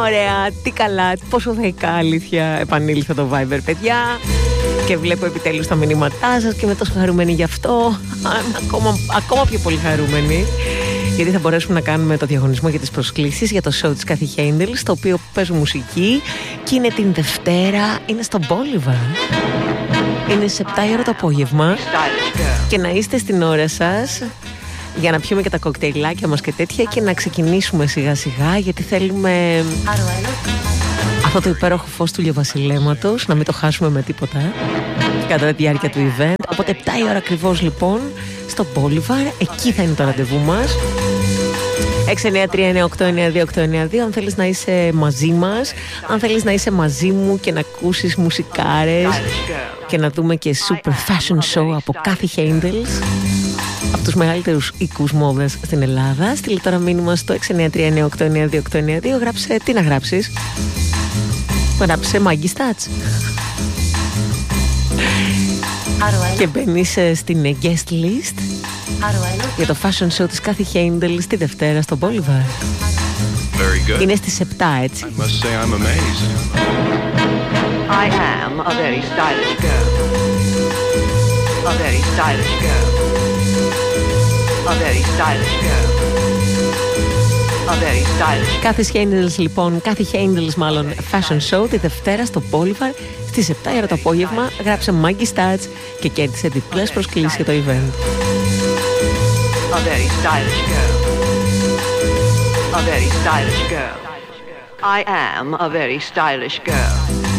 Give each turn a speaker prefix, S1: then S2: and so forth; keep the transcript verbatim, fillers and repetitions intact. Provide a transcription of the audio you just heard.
S1: ωραία, τι καλά, πόσο θεϊκά, αλήθεια. Επανήλθε το Viber, παιδιά. Και βλέπω επιτέλους τα μηνύματά σας και είμαι τόσο χαρούμενη γι' αυτό. ακόμα, ακόμα πιο πολύ χαρούμενη. Γιατί θα μπορέσουμε να κάνουμε το διαγωνισμό για τις προσκλήσεις για το show της Kathy Handel, στο οποίο παίζουν μουσική και είναι την Δευτέρα, είναι στο Boulevard. Είναι σε επτά η ώρα το απόγευμα και να είστε στην ώρα σας για να πιούμε και τα κοκτέιλάκια μας και τέτοια και να ξεκινήσουμε σιγά σιγά, γιατί θέλουμε αυτό το υπέροχο φως του ηλιοβασιλέματος να μην το χάσουμε με τίποτα κατά τη διάρκεια του event. Οπότε επτά η ώρα ακριβώς λοιπόν στο Boulevard, εκεί θα είναι το ραντεβού μας. έξι εννιά τρία εννιά οκτώ εννιά δύο οκτώ εννιά δύο αν θέλεις να είσαι μαζί μας, αν θέλεις να είσαι μαζί μου και να ακούσεις μουσικάρες και να δούμε και super fashion show από Kathy Handel, από τους μεγαλύτερους οίκους μόδας στην Ελλάδα. Στείλε τώρα μήνυμα στο έξι εννιά τρία εννιά οκτώ εννιά δύο οκτώ εννιά δύο. Γράψε, τι να γράψεις? Γράψε Maggie Stats και μπαίνεις στην guest list για το fashion show της Kathy Handel στη Δευτέρα στο Boulevard. Είναι στις επτά, έτσι.
S2: I must say I'm amazed.
S3: I am a very stylish girl. A very stylish girl. A very stylish girl. A very stylish.
S1: Kathy Handel λοιπόν, Kathy Handel μάλλον fashion show τη Δευτέρα στο Boulevard στις επτά η ώρα το απόγευμα. Γράψε Maggie Stats και κέρδισε διπλές προσκλήσεις για το event.
S3: A very stylish girl. A very stylish girl. I am a very stylish girl.